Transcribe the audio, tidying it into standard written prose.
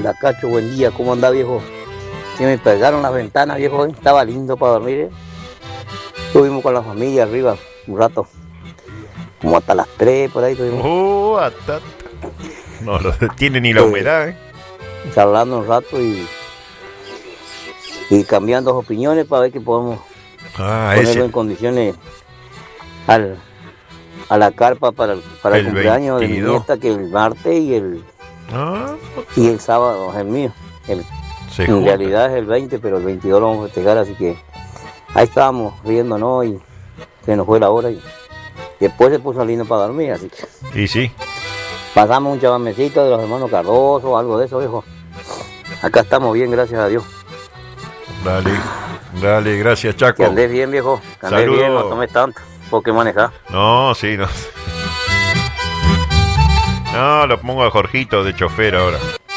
Hola, Cacho, buen día, ¿cómo anda, viejo? Que me pegaron las ventanas, viejo, estaba lindo para dormir, ¿eh? Estuvimos con la familia arriba un rato, como hasta las 3 por ahí estuvimos. No lo detiene ni la humedad, ¿eh? Charlando un rato y cambiando opiniones para ver que podemos ponerlo en condiciones a la carpa para el cumpleaños 22. De mi nieta, que el martes y el sábado es el mío. En realidad es el 20, pero el 22 lo vamos a festejar, así que ahí estábamos riéndonos y se nos fue la hora y después se puso lindo para dormir, así que... Y sí. Pasamos un chamamecito de los hermanos Cardoso, algo de eso, viejo. Acá estamos bien, gracias a Dios. Dale, gracias, Chaco. Que andes bien, viejo. Que andes bien, no tomes tanto. ¿Por qué manejar? No, sí, no. No, lo pongo a Jorgito de chofer ahora.